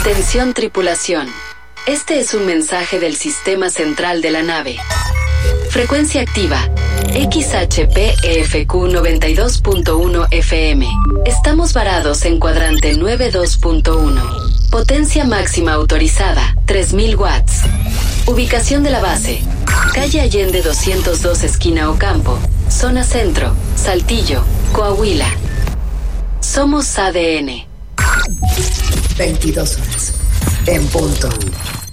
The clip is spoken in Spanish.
Atención tripulación. Este es un mensaje del sistema central de la nave. Frecuencia activa. XHPEFQ 92.1 FM. Estamos varados en cuadrante 92.1. Potencia máxima autorizada, 3000 watts. Ubicación de la base. Calle Allende 202 esquina Ocampo. Zona Centro, Saltillo, Coahuila. Somos ADN. 22 horas. En punto.